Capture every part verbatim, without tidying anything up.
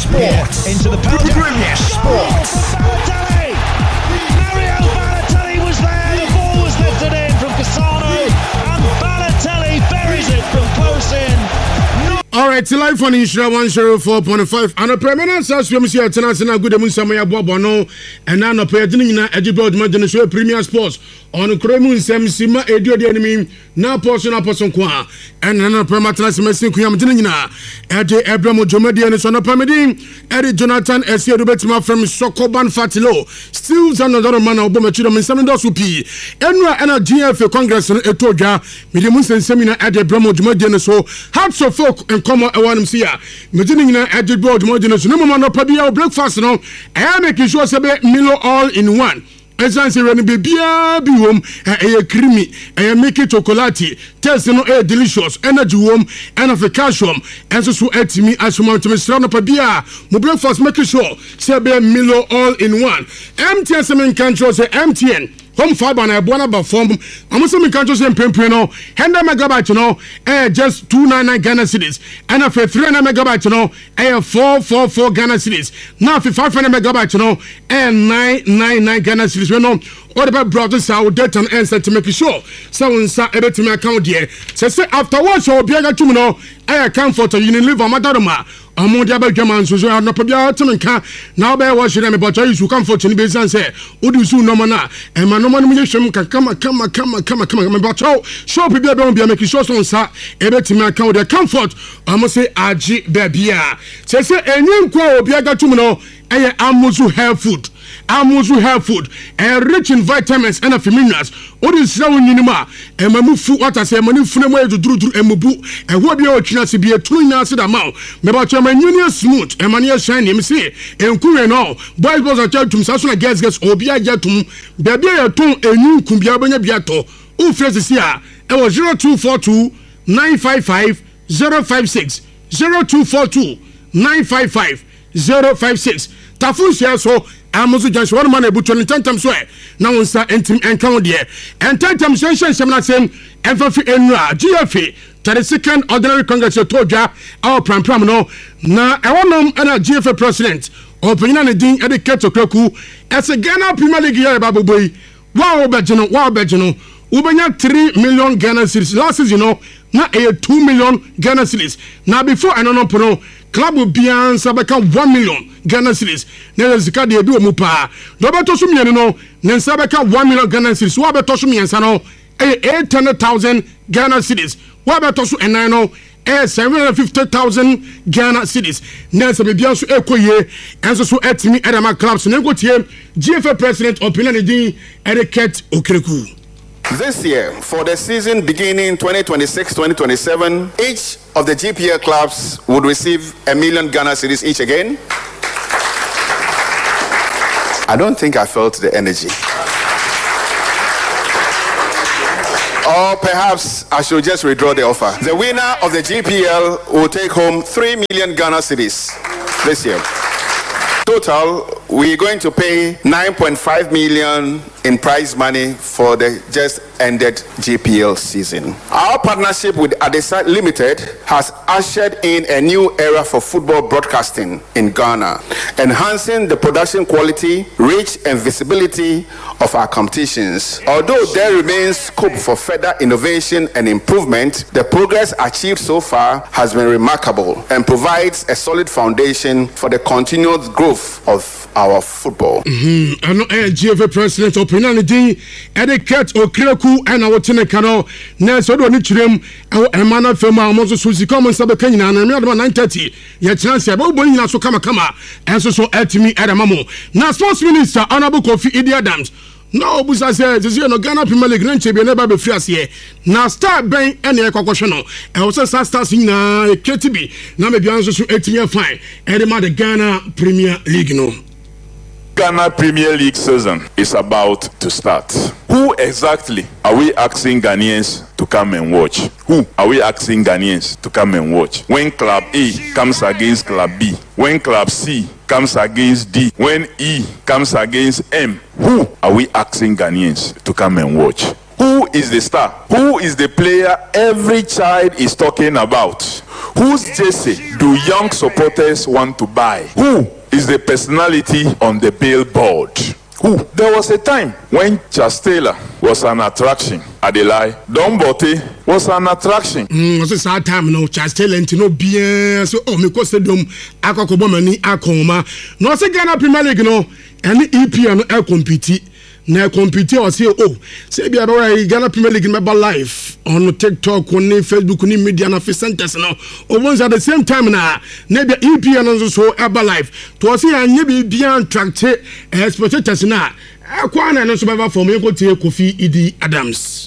Sports. Into the penalty. Premier Sports. Balotelli! Mario Balotelli was there. The ball was lifted in from Cassano, and Balotelli buries it from close in. No- All right, till life on Insura one zero four point five. And a permanent source from Monsieur Tanasina, good Musamaya Bobono, and now a Pedina, Edibod Madination Premier Sports on Kremun Samsima, Edio the enemy, now portion of Person Qua, and another permanent Messin Kuyamdina, Eddie Abramo Jomedian, son of Permedin, Eddie Jonathan, Essia Rubetima from Sokoban Fatilo, still another man of Bomachidom and Samuel Supi, Enra and a G F Congress and Etoja, Midimus Seminar at the Bramo Jomedian, so hearts of folk and come out one here. Medina at the board, Modinus, no man of Pabia breakfast, no, I am making sure Sabe Milo all in one. As I say, when baby be home, a creamy, a make it chocolate, taste no air delicious, energy warm, and of a calcium, and so at me as you want to Mister Pabia, my breakfast making sure Sabe Milo all in one. M T S M control say M T N. Home fiber na buana ba form amuso mi kancho se mpempe no one hundred megabyte no eh just two ninety-nine Ghana cedis and of three hundred megabyte no eh four forty-four Ghana cedis now for five hundred megabyte no eh nine ninety-nine Ghana cedis we no all the brothers our data and answer to make sure so unsa ebetimi account there say say after watch obiaga tum no eh comfort Unilever madaroma amondia ba dwaman so so no pabia temenka na ba watch them but you comfort ni bezan say odusu no na e ma no mo no yehwem kama kama kama kama kama but show pabia be be make sure so unsa ebetimi account there comfort amo say agi babia say say enyin kwa obiaga tum no eh amuzu health food Amuzu health food and rich in vitamins and minerals. What is now in Nima? And Mamufu, what I say, Manufuna to do to Emubu, and what be our chance to be a two years amount. Maybe Chairman Union smooth, and Mania shiny, M C, and Kuren all. Boys was a child to Sasuna Gas Gas, Obia Jatum, Babia Tom, and you Kumbiabana Biato. Who phrases here? It was zero two four two nine five five zero five six zero two four two nine five five zero five six. Tafun share so. Amuzu Jansh one man ebu twenty ten times way. Now on sa entim encounter there. And ten times shen shen semna same F F Enra G F A thirty-second Ordinary Congress toja our pram pram no na e wonom na G F A president opinion na din educate Okreku as a Ghana Premier League here babu boy. Wow obejino wow obejino ubenya three million Ghana cedis last season you know na e two million Ghana cedis. Now before I no no club will be answer beka one million Ghana cedis. Na zika de ebi omu pa. Do beto so mienu no, na nsa beka one million Ghana cedis. Wa beto so miensa no, eh eight hundred thousand Ghana cedis. Wa beto so enan no, eh seven hundred fifty thousand Ghana cedis. Na nsa be bia so ekoye, enso so etimi edama clubs na go tie G F A president opinion edin Etiquette Okreku. This year, for the season beginning twenty twenty-six twenty twenty-seven, each of the G P L clubs would receive a million Ghana cedis each again. I don't think I felt the energy. Or perhaps I should just withdraw the offer. The winner of the G P L will take home three million Ghana cedis this year. Total, we're going to pay nine point five million in prize money for the just ended G P L season. Our partnership with Adesa Limited has ushered in a new era for football broadcasting in Ghana, enhancing the production quality, reach, and visibility of our competitions. Although there remains scope for further innovation and improvement, the progress achieved so far has been remarkable and provides a solid foundation for the continued growth of our football. Mm-hmm. I know uh, G F A president opinion din Etiquette Okreku and our tenekano na so do ni chirem e mana fema amozo so zika mo nsabe kanyina na me nine thirty ya chance ba bo nyina so kama kama enso so etimi edamamo na sports minister Honorable Kofi Idi Adams no busa say this no Ghana Premier League nche be never be free ase na star ben ene ekokosho no e wo say stars nyina e ketibi na me bia nso so etimi fine e de ma the Ghana Premier League no. Ghana Premier League season is about to start. Who exactly are we asking Ghanaians to come and watch? Who are we asking Ghanaians to come and watch? When Club A comes against Club B, when Club C comes against D, when E comes against M, who are we asking Ghanaians to come and watch? Who is the star? Who is the player every child is talking about? Whose jersey do young supporters want to buy? Who is the personality on the billboard? Who? There was a time when Charles Taylor was an attraction. Adelai Don Bote was an attraction. Mm, was this our time no Charles Taylor and no bien so oh me ko stadium akoko bomani akoma. No se Ghana Premier League no and E P L no e compete. Na compete or say oh say be about Ghana Premier League member live on TikTok on Facebook on media na fi centers no o once at the same time na na be E P L no so ever live to say anye be bia attract spectators na akwa na no so be for me ko tie Kofi Idi Adams.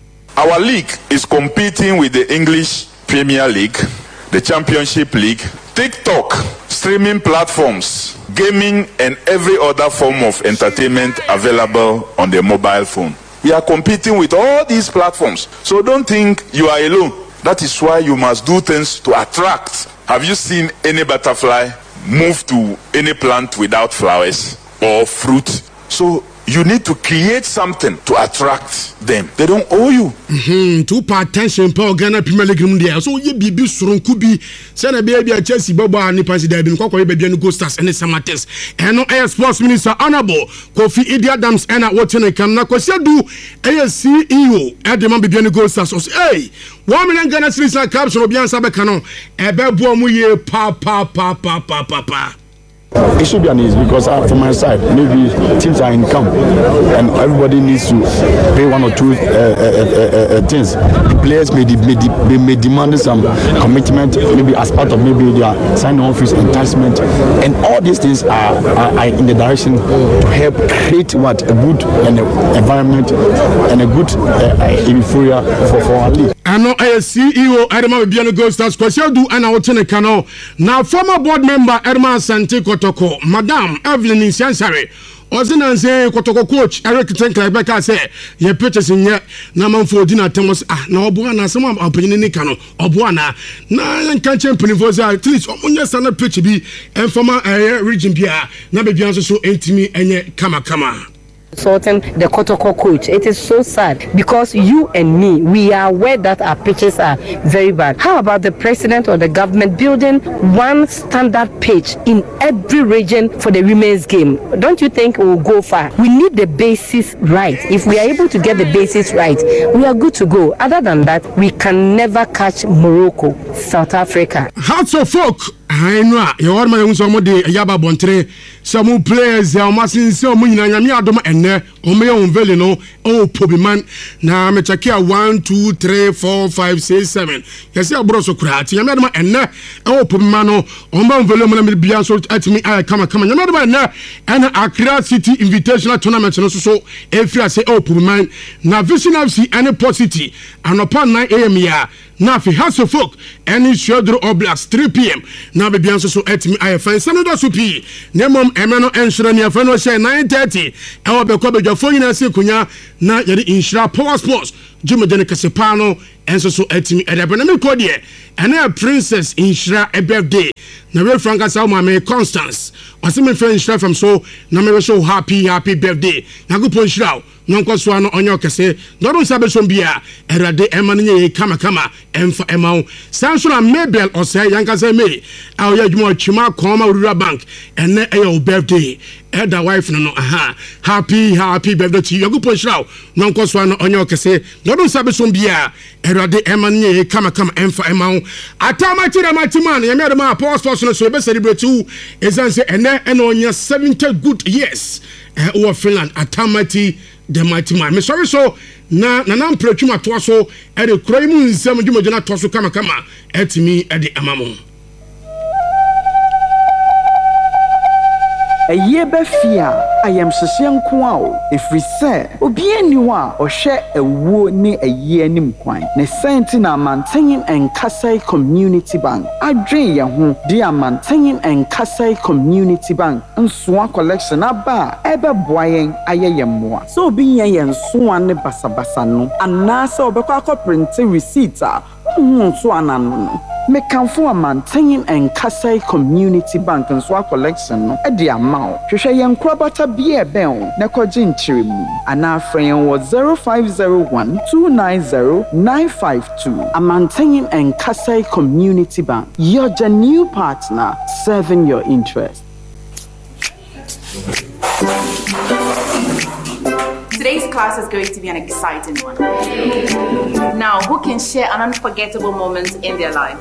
Our league is competing with the English Premier League, the Championship League, TikTok, streaming platforms, gaming, and every other form of entertainment available on the mobile phone. We are competing with all these platforms. So don't think you are alone. That is why you must do things to attract. Have you seen any butterfly move to any plant without flowers or fruit? So you need to create something to attract them. They don't owe you. Mm-hmm. To pay attention to Ghana Premier League there. So you be be surun kubi. Say na baby a Chelsea baba ni pansi there. Be no kwa baby no go stars and Samates. And no air sports minister honorable Kofi Idi Adams and at what in come na kwese do A C E O at the man be no go stars. So hey, one million Ghana cedis na caps no bian sabe kano. Ebe bo mu ye pa pa pa pa pa pa pa. It should be an ease because uh, from my side, maybe teams are in camp and everybody needs to pay one or two uh, uh, uh, uh, things. The players may, de- may, de- they may demand some commitment, maybe as part of maybe their sign-on fees, enticement, and all these things are, are, are in the direction to help create what a good and a environment and a good uh, euphoria for, for our league. I know a C E O Edema Biano Gold Stars Kwasi do and out in the canal. Now former board member Edema Sante Kotoko, Madam Evelyn Insiansare. Ozina say Kotoko coach Eric Tenkler say ye purchasing ye na man for dinner Thomas ah na obuana na some opinion ni kano obuana na nkan champion for say at least omunya sana pitch bi and former region bia na be bianso so entimi enye kama kama. Consulting the Kotoko coach. It is so sad because you and me, we are aware that our pitches are very bad. How about the president or the government building one standard pitch in every region for the women's game? Don't you think it will go far? We need the basis right. If we are able to get the basis right, we are good to go. Other than that, we can never catch Morocco, South Africa. Hearts of folk. I know you are my own some de yaba bontre some players ya masin se omu nyina nyame adom enne omo on vele no o pobiman na me check one two three four five six seven yes ya bro so kura ti nyame adom enne o pobiman no omo on vele mo na me bia so atimi ay kama kama nyame adom enne and Accra City Invitational Tournament no so so efia say o pobiman na Vision F C any City anopa nine a m ya na fi House of Folk any Shodro Oblast three p m na be bianso so etimi ay fan sanodo so pi na mom emeno enshira ne afano share nine thirty e wo be ko be dwafo nyina se kunya na yede inshira Power Sports jumede ne kasepano enso so etimi edebe na me ko de ena Princess inshira e birthday na we franka sa ma me Constance asime friend inshira from so na me so happy happy birthday na go pon inshira no nkoso ano onyo kese no don sabe so bia erade emane ye kama kama emfa emawo sanso na Mabel osai yanka say me awo ya dwuma chima koma Rural Bank ene e your birthday elder wife no no aha happy happy birthday to you go pon inshira no nkoso ano onyo kese no don sabe so bia erade emane ye kama kama emfa emawo atama tira matiman ye me ma Power Sports no so be celebrate you ezanse ene ene onya seventy good years eh over Finland atamati the mighty man. Me sorry so na na na mpretwuma to so e de kura mu nsam dwumagina to so kama kama etimi e de amamo. Eye be fia ayem hyehyɛ nko a o efri sɛ obi ani ho a ɔhwɛ ewuo ne eye anim kwan ne senti na Mantenyin Enkasai Community Bank adwen ye ho di Mantenyin Enkasai Community Bank nsoa collection aba ebe boayen ayeye mmoa so obi yen yen nsoa ne basabasa no anase obekwa akɔ print receipt a nso anano mekanfo amanten and Kasai Community Bank and Swa collection no e di amount hwehwe yen krabata bia ben na kwaje nchiremu ana friend was zero five zero one two nine zero nine five two amanten and Kasai Community Bank, your new partner serving your interest. Today's class is going to be an exciting one. Now, who can share an unforgettable moment in their life?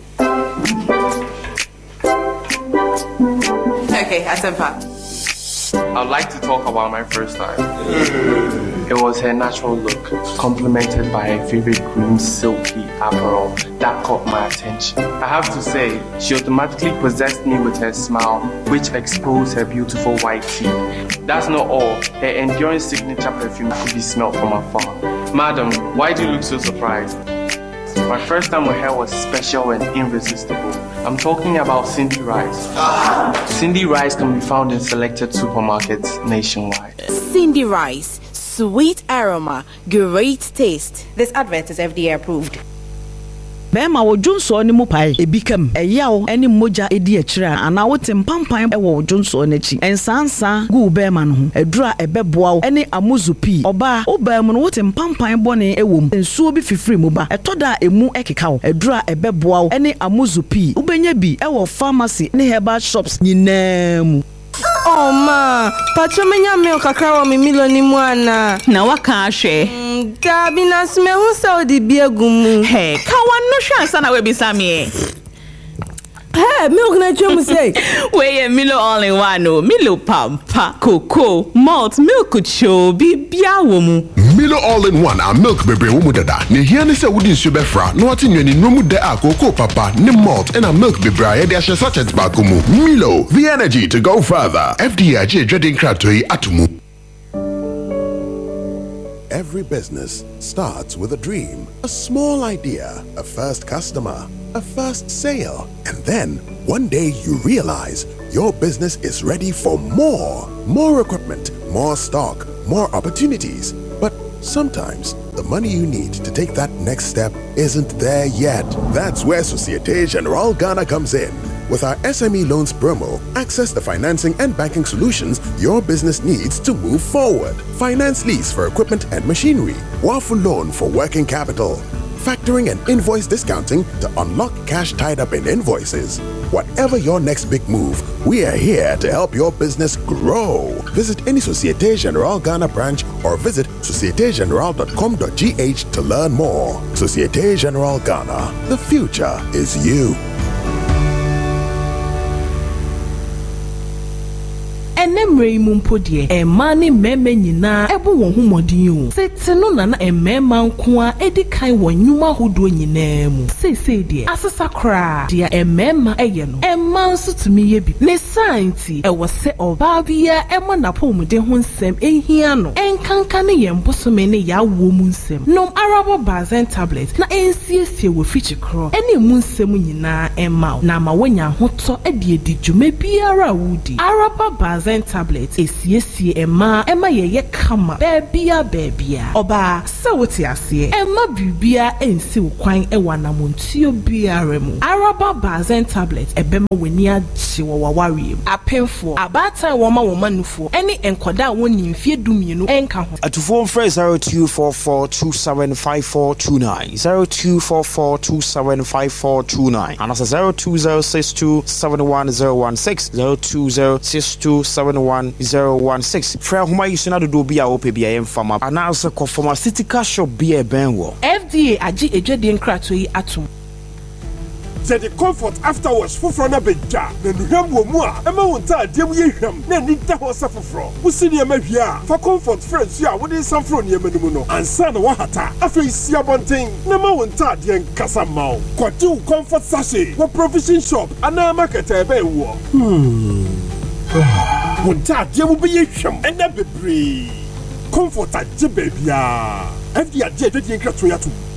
Okay, Asempa. I'd like to talk about my first time. It was her natural look, complemented by her favorite green silky apparel that caught my attention. I have to say, she automatically possessed me with her smile, which exposed her beautiful white teeth. That's not all. Her enduring signature perfume could be smelled from afar. Madam, why do you look so surprised? My first time with her was special and irresistible. I'm talking about Cindy Rice. Cindy Rice can be found in selected supermarkets nationwide. Cindy Rice, sweet aroma, great taste. This advert is F D A approved. Bema wo junso ni mu pai ebikam eyawo eni moja edi akira ana wo tempampan e wo junso n'achi ensansa gu bema no ho edura ebeboa eni amuzupi oba wo bema no wo tempampan bone ewom ensuo bi fifiri mu ba etoda emu ekeka wo edura ebeboa eni amuzupi ubenya bi e wo pharmacy ne herbal shops nyinaamu. Oh ma, pachomenya milk kakra mi milo ni mwana. Na waka ahwe. Gabi na sme hu saudi biegumu. Hey, ka wanu hwa sana we bisame. Hey, milk na chemu say. We Milo all in one no. Milo pampa, cocoa, malt, milk cho bibia wo mu. Milo all in one a milk bebre wo mu dada. Ne hia ne se wodi nsu befra, no ati nwani no mu de a cocoa papa, ne malt and a milk bebre ya de ahye sachet ba komu. Milo, the energy to go further. F D A je dreading kratoi atumu. Every business starts with a dream, a small idea, a first customer, a first sale, and then one day you realize your business is ready for more. More equipment, more stock, more opportunities. But sometimes the money you need to take that next step isn't there yet. That's where Societe Generale Ghana comes in. With our S M E Loans promo, access the financing and banking solutions your business needs to move forward. Finance lease for equipment and machinery, Wafu loan for working capital, factoring and invoice discounting to unlock cash tied up in invoices. Whatever your next big move, we are here to help your business grow. Visit any Societe Generale Ghana branch or visit societe generale dot com dot g h to learn more. Societe Generale Ghana, the future is you. Enemre mumpodie e mani meme nyina ebo won humodin o setino na na emema nkoa edikan won nyuma hodo nyina mu sese de asesa kra de emema eye no emma nso tumi ye bi ne santi e wo se oba bia emo na pomde ho nsem ehia no enkanka ne yembosome ne ya wo mu nsem nom arabo bazen tablet na ensiesie wo fichi kro ene mu nsem nyina emma na ma wonya hoto e de di dwuma biara wudi arabo bazen tablet esiesie ema ema ye kama bebia bebia oba se wote ase ema bibia ensi kwan e wanamontio biara mu araba bazen tablet ebema weni agye wo waware apemfo abata wo ma wo manufo ene enkoda woni mfie dumienu enka ho atufo mfre zero two four four two seven five four two nine zero two four four two seven five four two nine and that's zero two zero six two seven one zero one six zero two zero six two seven one zero one six. Fra homa yisuna do do bia ope bia yem fama announce ko pharmaceutical shop bia ben wo F D A agi ejwede nkrato yi atom. Say the comfort afterwards fufro na beja na nuham wo mu a ema wonta adem ye hwam na ni da ho sa fufro wusi ne ma hwia fa comfort friends you a wo dey sanfro ne ma numu no ansa na wa hata afei sia bonten na ma wonta adem kasa mawo kwati comfort sachet wo provision shop ana market e be wo hmm wonta adem wo be ye hwam ena bebre comfort age bebia F D A je je nkrato ya to